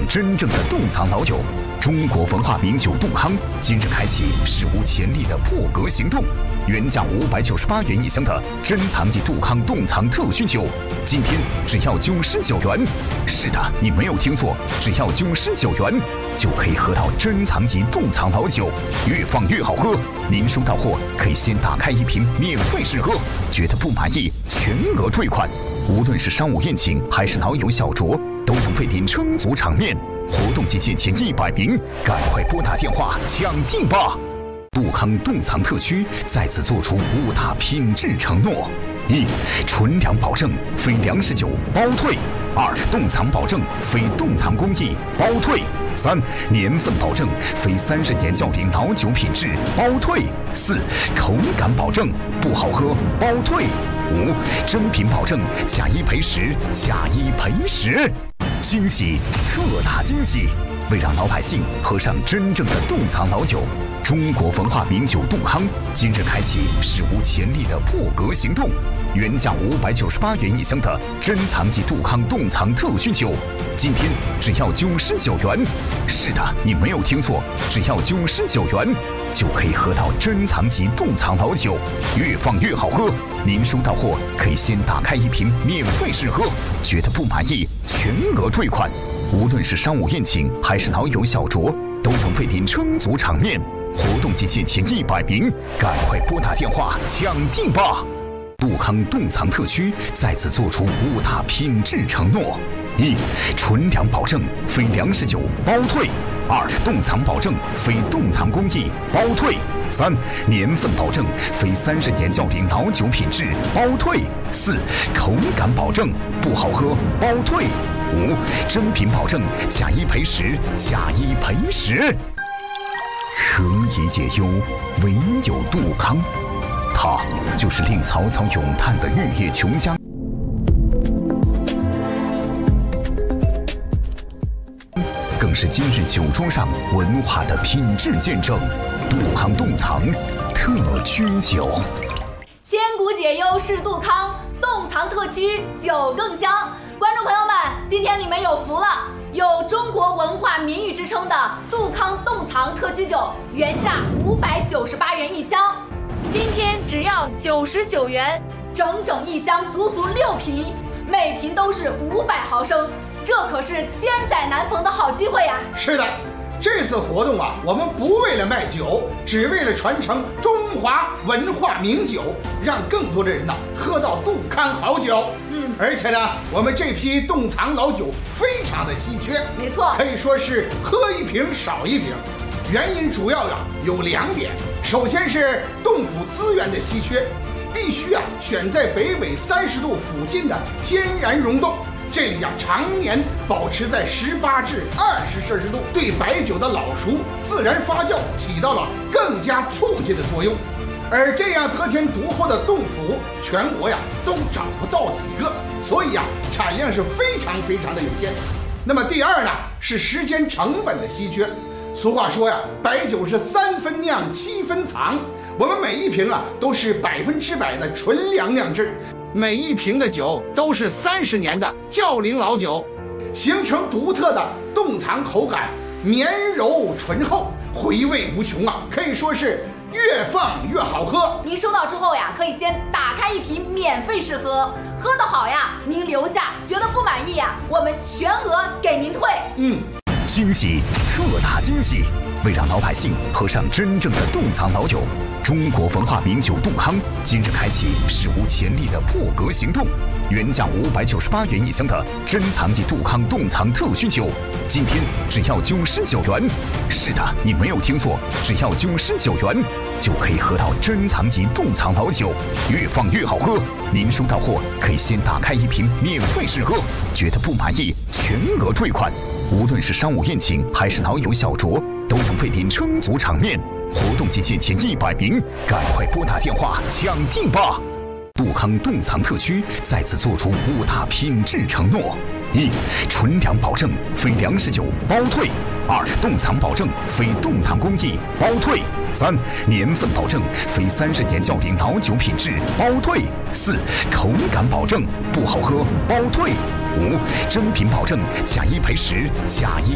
真正的冻藏老酒。中国文化名酒杜康今日开启史无前例的破格行动，原价598元一箱的珍藏级杜康冻藏特熏酒，今天只要99元。是的，你没有听错，只要99元就可以喝到珍藏级冻藏老酒，越放越好喝。您收到货可以先打开一瓶免费试喝，觉得不满意全额退款。无论是商务宴请还是老友小酌，都能为您撑足场面。活动期限前100名，赶快拨打电话抢订吧！杜康冻藏特区再次做出5大品质承诺：一、纯粮保证，非粮食酒包退；二、冻藏保证，非冻藏工艺包退；三、年份保证，非30年较龄老酒品质包退；四、口感保证，不好喝包退；五、真品保证，假1赔10，假1赔10。惊喜，特大惊喜！为让老百姓喝上真正的冻藏老酒，中国文化名酒杜康今日开启史无前例的破格行动。原价598元一箱的珍藏级杜康冻藏特熏酒，今天只要99元。是的，你没有听错，只要99元就可以喝到珍藏级冻藏老酒，越放越好喝。您收到货可以先打开一瓶免费试喝，觉得不满意全额退款。无论是商务宴请还是老友小酌，都能为您撑足场面。活动期限前100名，赶快拨打电话抢订吧！杜康冻藏特区再次做出5大品质承诺：一、纯粮保证，非粮食酒包退；二、冻藏保证，非冻藏工艺包退；三、年份保证，非30年较龄老酒品质包退；四、口感保证，不好喝包退；五、真品保证，假1赔10，假1赔10。何以解忧，唯有杜康。他就是令曹操咏叹的玉液琼浆，更是今日酒桌上文化的品质见证。杜康冻藏特熏酒， 千古解忧是杜康，冻藏特区酒更香。观众朋友们，今天你们有福了，有中国文化名语之称的杜康冻藏特区酒，原价598元一箱，今天只要99元，整整一箱，足足6瓶，每瓶都是500毫升，这可是千载难逢的好机会呀！ 是的，这次活动啊，我们不为了卖酒，只为了传承中华文化名酒，让更多的人呢喝到杜康好酒。而且呢，我们这批冻藏老酒非常的稀缺， 没错， 可以说是喝一瓶少一瓶。原因主要有2点，首先是冻府资源的稀缺，必须选在北纬30度附近的天然溶洞，这里常年保持在18至20摄氏度，对白酒的老熟自然发酵起到了更加促进的作用。而这样得天独厚的冻府，全国都找不到几个，所以产量是非常的有限。那么第二呢，是时间成本的稀缺。俗话说白酒是3分酿7分藏，我们每一瓶都是100%的纯粮酿制，每一瓶的酒都是30年的较龄老酒，形成独特的冻藏口感，绵柔醇厚，回味无穷可以说是越放越好喝。 您收到之后可以先打开一瓶免费试喝，喝得好您留下；觉得不满意我们全额给您退。 惊喜，特大惊喜！为让老百姓喝上真正的冻藏老酒，中国文化名酒杜康今日开启史无前例的破格行动。原价598元一箱的珍藏级杜康冻藏特熏酒，今天只要99元。是的，你没有听错，只要99元就可以喝到珍藏级冻藏老酒，越放越好喝。您收到货可以先打开一瓶免费试喝，觉得不满意全额退款。无论是商务宴请还是老友小酌，都能为您撑足场面。活动期限前100名，赶快拨打电话抢订吧！杜康冻藏特区再次做出5大品质承诺：一、纯粮保证，非粮食酒包退；二、冻藏保证，非冻藏工艺包退；三、年份保证，非30年较龄老酒品质包退；四、口感保证，不好喝包退；五、真品保证，假1赔10，假1